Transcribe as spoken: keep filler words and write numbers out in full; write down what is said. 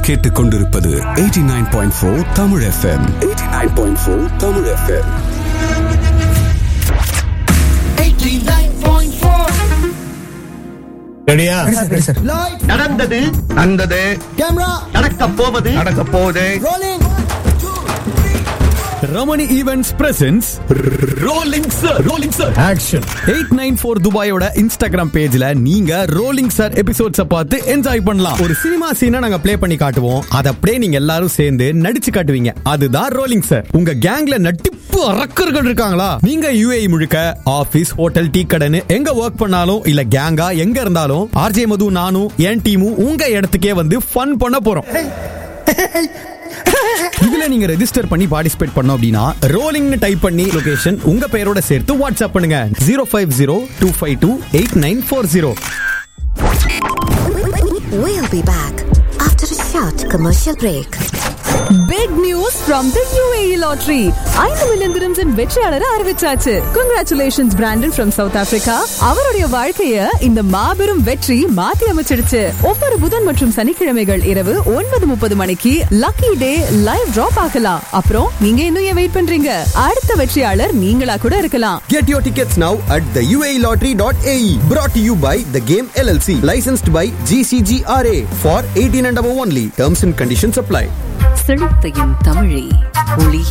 நீங்கள் கேட்டுக்கொண்டிருப்பது eighty nine point four Tamil FM. Eighty nine point four Tamil FM. Eighty nine point four. ரெடியா? நடந்தது நடந்தது கேமரா நடக்க போவது நடக்க போகுது. Rolling. Ramani events presence rolling sir rolling sir action. Eight nine four துபாயோட Instagram பேஜ்ல நீங்க ரோலிங் சார் எபிசோட்ஸ பார்த்து என்ஜாய் பண்ணலாம். ஒரு சினிமா சீனை நாங்க ப்ளே பண்ணி காட்டுவோம், அத அப்படியே நீங்க எல்லாரும் சேர்ந்து நடிச்சு காட்டுவீங்க. அதுதான் ரோலிங் சார். உங்க கேங்ல நட்டிப்பு அரக்கர்கள் இருக்காங்களா? நீங்க யுஏஇ முழுக்க ஆபீஸ், ஹோட்டல், டீ கடைன்னு எங்க ஒர்க் பண்ணாலும் இல்ல கேங்கா எங்க இருந்தாலும் ஆர்ஜே மது, நானும் என் டீமும் உங்க இடத்துக்கே வந்து ஃபன் பண்ண போறோம். இதுல நீங்க ரெஜிஸ்டர் பண்ணி பார்ட்டிசிபேட் பண்ணோம் அப்படின்னா ரோலிங்னு டைப் பண்ணி லொகேஷன் உங்க பேரோட சேர்த்து வாட்ஸ்அப் பண்ணுங்க zero five zero two five two eight nine four zero. We'll be back after a short commercial break. Big news from the U A E lottery. five million dirhams in வெற்றியாளரை அறிவிச்சாச்சு. Congratulations Brandon from South Africa. அவருடைய வாழ்க்கைய இந்த மாபெரும் வெற்றி மாத்தி அமைச்சிடுச்சு. ஒவ்வொரு புதன் மற்றும் சனிக்கிழமைகள் இரவு ஒன்பது முப்பது மணிக்கு லக்கி டே லைவ் டிரா பார்க்கலாம். அப்புறம் நீங்க இன்னும் ஏன் வெயிட் பண்றீங்க? அடுத்த வெற்றியாளர் நீங்களா கூட இருக்கலாம். Get your tickets now at the U A E lottery dot A E. Brought to you by The Game L L C. Licensed by G C G R A for eighteen and above only. Terms and conditions apply. செழித்தையும் தமிழே ஒளி